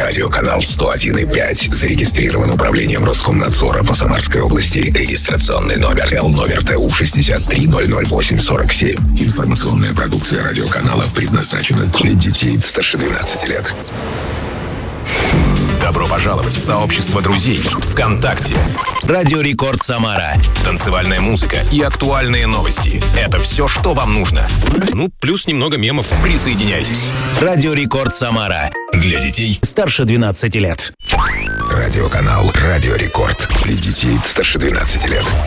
Радиоканал 101,5 зарегистрирован управлением Роскомнадзора по Самарской области. Регистрационный номер Л-номер ТУ 63-008-47. Информационная продукция радиоканала предназначена для детей старше 12 лет. Добро пожаловать в сообщество друзей ВКонтакте. Радио Рекорд Самара. Танцевальная музыка и актуальные новости. Это все, что вам нужно. Ну, плюс немного мемов. Присоединяйтесь. Радио Рекорд Самара. Для детей старше 12 лет. Радиоканал Радио Рекорд. Для детей старше 12 лет.